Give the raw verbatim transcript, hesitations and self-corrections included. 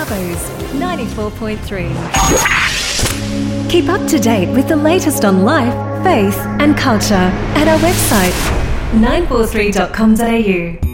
Cobbos ninety-four point three. Keep up to date with the latest on life, faith and culture at our website nine four three dot com dot a u.